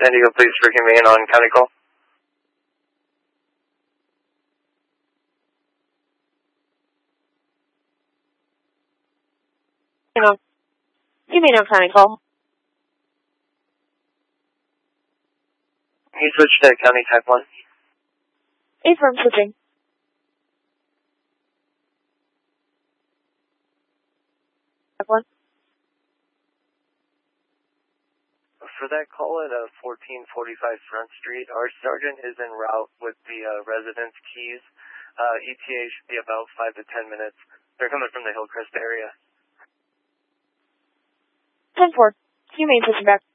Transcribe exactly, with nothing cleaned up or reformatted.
San Diego Police for conveying on county call. You know, you made no county call. Can you switch to county type one? Affirm switching. Type one. For that call at uh, fourteen forty-five Front Street, our sergeant is en route with the uh, residence keys. Uh, E T A should be about five to ten minutes. They're coming from the Hillcrest area. ten four. You made switching back.